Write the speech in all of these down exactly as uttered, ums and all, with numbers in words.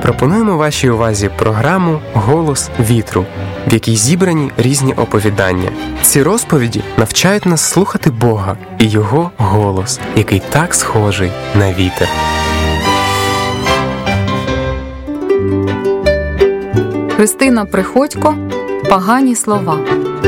Пропонуємо вашій увазі програму «Голос вітру», в якій зібрані різні оповідання. Ці розповіді навчають нас слухати Бога і Його голос, який так схожий на вітер. Христина Приходько «Погані слова».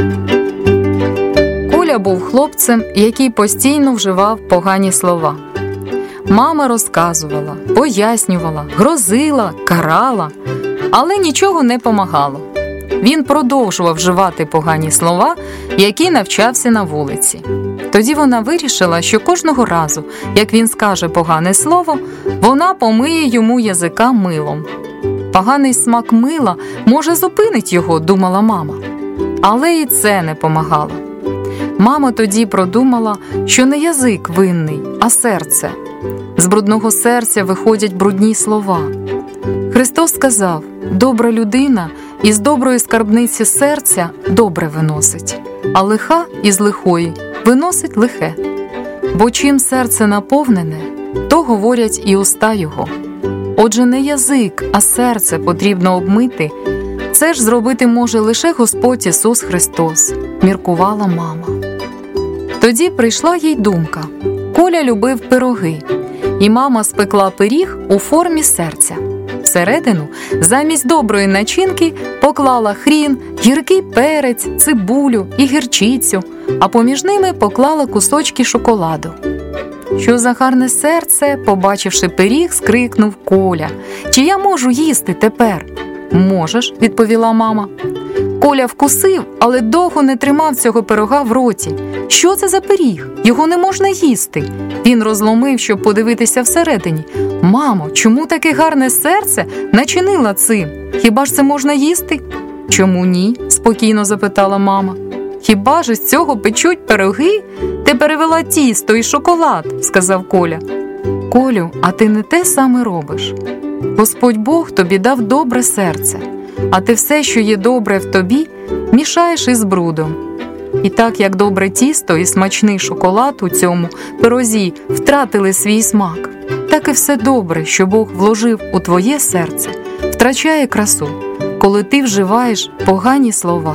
Коля був хлопцем, який постійно вживав погані слова. Мама розказувала, пояснювала, грозила, карала, але нічого не помагало. Він продовжував вживати погані слова, які навчався на вулиці. Тоді вона вирішила, що кожного разу, як він скаже погане слово, вона помиє йому язика милом. Поганий смак мила, може, зупинить його, думала мама. Але і це не помагало. Мама тоді продумала, що не язик винний, а серце. З брудного серця виходять брудні слова. Христос сказав: «Добра людина із доброї скарбниці серця добре виносить, а лиха із лихої виносить лихе. Бо чим серце наповнене, то говорять і уста його». Отже, не язик, а серце потрібно обмити. Це ж зробити може лише Господь Ісус Христос, міркувала мама. Тоді прийшла їй думка. Коля любив пироги, і мама спекла пиріг у формі серця. Всередину, замість доброї начинки, поклала хрін, гіркий перець, цибулю і гірчицю, а поміж ними поклала кусочки шоколаду. «Що за гарне серце?» – побачивши пиріг, скрикнув Коля. «Чи я можу їсти тепер?» «Можеш», – відповіла мама. Коля вкусив, але довго не тримав цього пирога в роті. Що це за пиріг? Його не можна їсти. Він розломив, щоб подивитися всередині. «Мамо, чому таке гарне серце начинила цим? Хіба ж це можна їсти?» «Чому ні?» – спокійно запитала мама. «Хіба ж із цього печуть пироги? Ти перевела тісто і шоколад», – сказав Коля. «Колю, а ти не те саме робиш. Господь Бог тобі дав добре серце, а ти все, що є добре в тобі, мішаєш із брудом. І так, як добре тісто і смачний шоколад у цьому пирозі втратили свій смак, так і все добре, що Бог вложив у твоє серце, втрачає красу, коли ти вживаєш погані слова.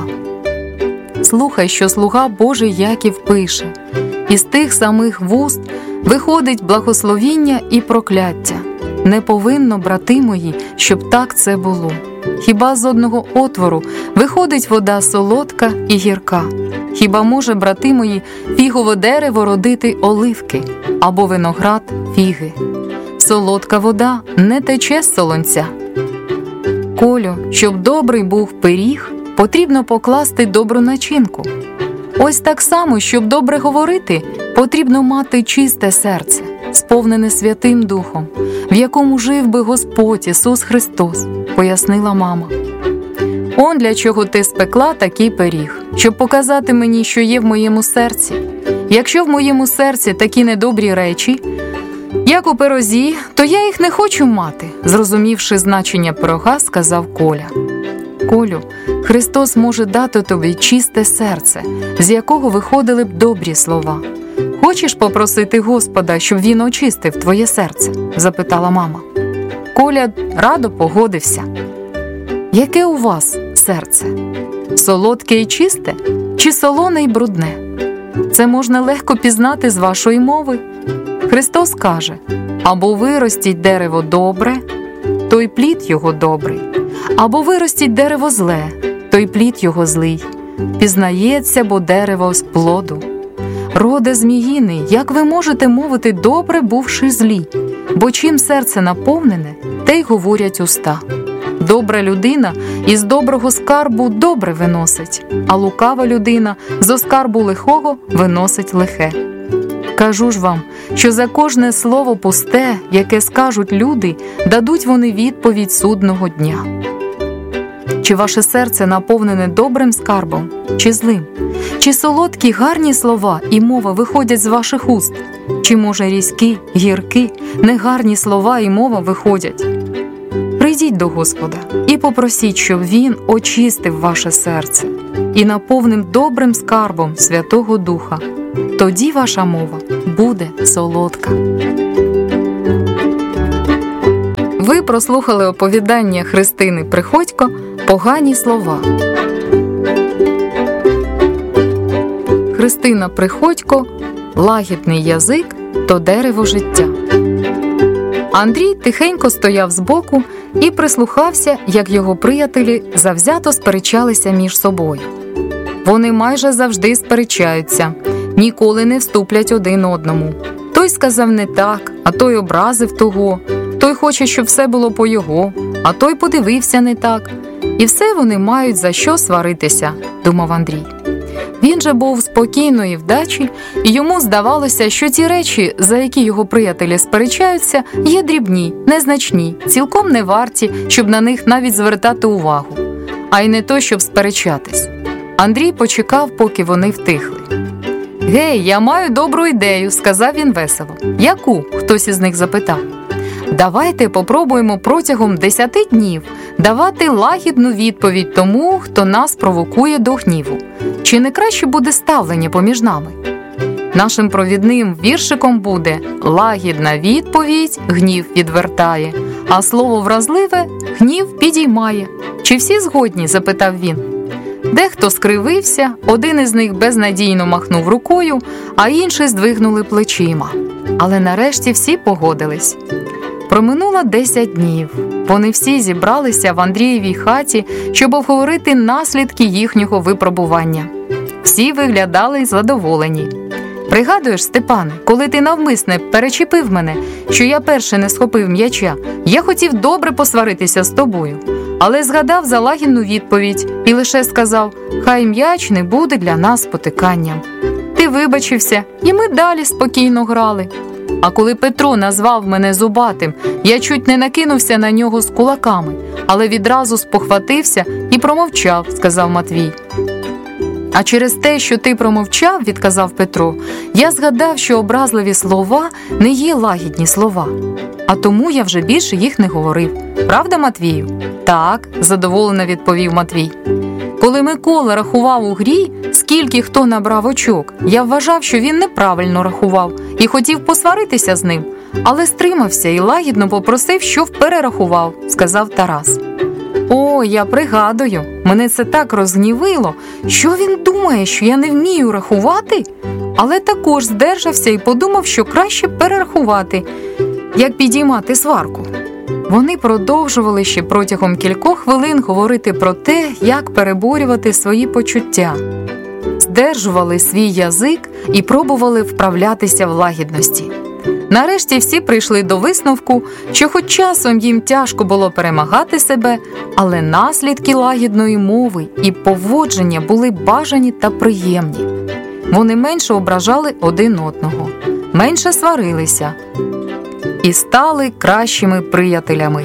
Слухай, що слуга Божий Яків пише. Із тих самих вуст виходить благословіння і прокляття. Не повинно, брати мої, щоб так це було. Хіба з одного отвору виходить вода солодка і гірка? Хіба може, брати мої, фігове дерево родити оливки, або виноград фіги? Солодка вода не тече з солонця. Колю, щоб добрий був пиріг, потрібно покласти добру начинку. Ось так само, щоб добре говорити, потрібно мати чисте серце, сповнене Святим Духом, в якому жив би Господь Ісус Христос, пояснила мама. Он для чого ти спекла такий пиріг, щоб показати мені, що є в моєму серці. Якщо в моєму серці такі недобрі речі, як у пирозі, то я їх не хочу мати, зрозумівши значення пирога, сказав Коля. Колю, Христос може дати тобі чисте серце, з якого виходили б добрі слова. Хочеш попросити Господа, щоб Він очистив твоє серце? Запитала мама. Коля радо погодився. Яке у вас серце? Солодке і чисте? Чи солоне й брудне? Це можна легко пізнати з вашої мови. Христос каже, або виростіть дерево добре, то й плід його добрий, або виростіть дерево зле, то й плід його злий. Пізнається, бо дерево з плоду. Роде зміїний, як ви можете мовити добре, бувши злі? Бо чим серце наповнене, те й говорять уста. Добра людина із доброго скарбу добре виносить, а лукава людина зо скарбу лихого виносить лихе. Кажу ж вам, що за кожне слово пусте, яке скажуть люди, дадуть вони відповідь судного дня. Чи ваше серце наповнене добрим скарбом, чи злим? Чи солодкі, гарні слова і мова виходять з ваших уст? Чи, може, різкі, гіркі, негарні слова і мова виходять? Прийдіть до Господа і попросіть, щоб Він очистив ваше серце і наповнив добрим скарбом Святого Духа. Тоді ваша мова буде солодка. Ви прослухали оповідання Христини Приходько «Погані слова». Христина Приходько «Лагідний язик то дерево життя». Андрій тихенько стояв збоку і прислухався, як його приятелі завзято сперечалися між собою. Вони майже завжди сперечаються, ніколи не вступлять один одному. Той сказав не так, а той образив того, той хоче, щоб все було по його, а той подивився не так. І все вони мають за що сваритися, думав Андрій. Він же був спокійної вдачі, і йому здавалося, що ті речі, за які його приятелі сперечаються, є дрібні, незначні, цілком не варті, щоб на них навіть звертати увагу, а й не то, щоб сперечатись. Андрій почекав, поки вони втихли. «Гей, я маю добру ідею», – сказав він весело. «Яку?» – хтось із них запитав. «Давайте попробуємо протягом десяти днів давати лагідну відповідь тому, хто нас провокує до гніву. Чи не краще буде ставлення поміж нами? Нашим провідним віршиком буде «Лагідна відповідь гнів відвертає, а слово вразливе гнів підіймає». Чи всі згодні?» – запитав він. Дехто скривився, один із них безнадійно махнув рукою, а інші здвигнули плечима. Але нарешті всі погодились. Проминуло десять днів. Вони всі зібралися в Андрієвій хаті, щоб обговорити наслідки їхнього випробування. Всі виглядали задоволені. «Пригадуєш, Степане, коли ти навмисне перечепив мене, що я перше не схопив м'яча, я хотів добре посваритися з тобою, але згадав за лагідну відповідь і лише сказав, хай м'яч не буде для нас спотиканням. Ти вибачився, і ми далі спокійно грали. А коли Петро назвав мене зубатим, я чуть не накинувся на нього з кулаками, але відразу спохватився і промовчав», – сказав Матвій. «А через те, що ти промовчав, – відказав Петро, – я згадав, що образливі слова не є лагідні слова. А тому я вже більше їх не говорив. Правда, Матвію?» «Так», – задоволено відповів Матвій. «Коли Микола рахував у грі, скільки хто набрав очок, я вважав, що він неправильно рахував і хотів посваритися з ним, але стримався і лагідно попросив, щоб перерахував», – сказав Тарас. «О, я пригадую, мене це так розгнівило, що він думає, що я не вмію рахувати, але також здержався і подумав, що краще перерахувати, як підіймати сварку». Вони продовжували ще протягом кількох хвилин говорити про те, як переборювати свої почуття. Здержували свій язик і пробували вправлятися в лагідності. Нарешті всі прийшли до висновку, що хоч часом їм тяжко було перемагати себе, але наслідки лагідної мови і поводження були бажані та приємні. Вони менше ображали один одного, менше сварилися і стали кращими приятелями.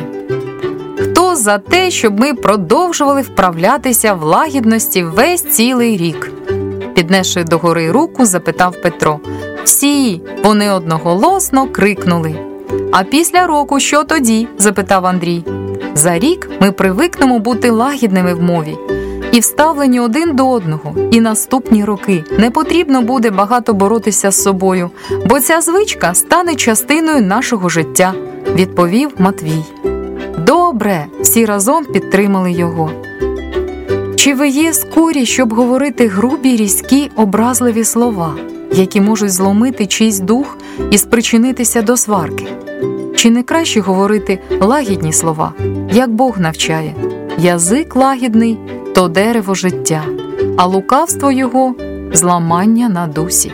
Хто за те, щоб ми продовжували вправлятися в лагідності весь цілий рік? Піднесши догори руку, запитав Петро. Всі, вони одноголосно крикнули. А після року що тоді? Запитав Андрій. За рік ми привикнемо бути лагідними в мові і вставлені один до одного, і наступні роки не потрібно буде багато боротися з собою, бо ця звичка стане частиною нашого життя, відповів Матвій. Добре, всі разом підтримали його. Чи ви є скорі, щоб говорити грубі, різкі, образливі слова, які можуть зломити чийсь дух і спричинитися до сварки? Чи не краще говорити лагідні слова, як Бог навчає? Язик лагідний – то дерево життя, а лукавство його – зламання на дусі.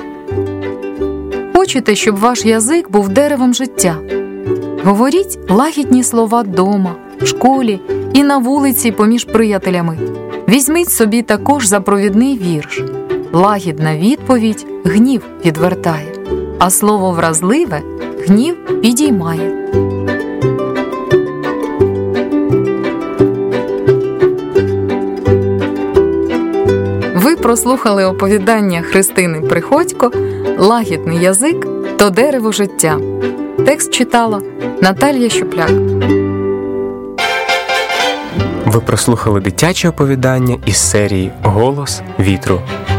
Хочете, щоб ваш язик був деревом життя? Говоріть лагідні слова дома, в школі і на вулиці поміж приятелями. Візьміть собі також запровідний вірш. Лагідна відповідь гнів відвертає, а слово вразливе гнів підіймає. Ви прослухали оповідання Христини Приходько «Лагідний язик – то дерево життя». Текст читала Наталія Щупляк. Ви прослухали дитяче оповідання із серії «Голос вітру».